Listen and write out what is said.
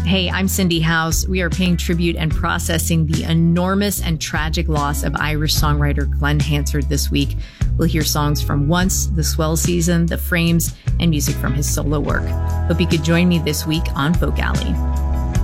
Hey, I'm Cindy House. We are paying tribute and processing the enormous and tragic loss of Irish songwriter Glen Hansard this week. We'll hear songs from Once, The Swell Season, The Frames, and music from his solo work. Hope you could join me this week on Folk Alley.